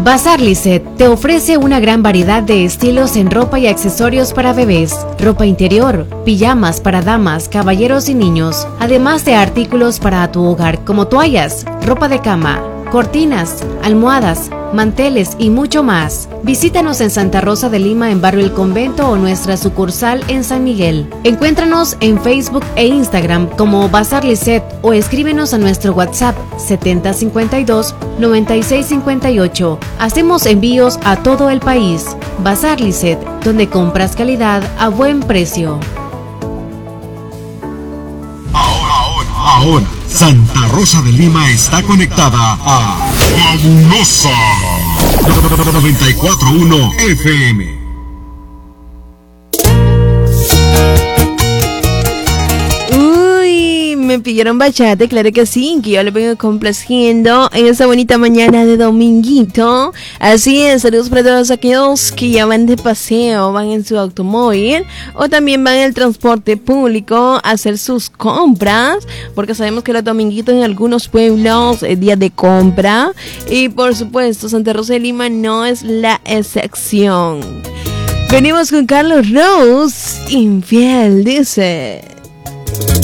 Bazar Lisset te ofrece una gran variedad de estilos en ropa y accesorios para bebés, ropa interior, pijamas para damas, caballeros y niños, además de artículos para tu hogar como toallas, ropa de cama, cortinas, almohadas, manteles y mucho más. Visítanos en Santa Rosa de Lima en Barrio El Convento o nuestra sucursal en San Miguel. Encuéntranos en Facebook e Instagram como Bazar Lisset o escríbenos a nuestro WhatsApp 7052-9658. Hacemos envíos a todo el país. Bazar Lisset, donde compras calidad a buen precio. Ahora, Santa Rosa de Lima está conectada a Fabulosa 94.1 FM. Me pidieron bachata, claro que sí, que yo le vengo complaciendo en esta bonita mañana de dominguito. Así es, saludos para todos aquellos que ya van de paseo, van en su automóvil o también van en el transporte público a hacer sus compras, porque sabemos que los dominguitos en algunos pueblos es día de compra y por supuesto Santa Rosa de Lima no es la excepción. Venimos con Carlos Rose, Infiel, dice.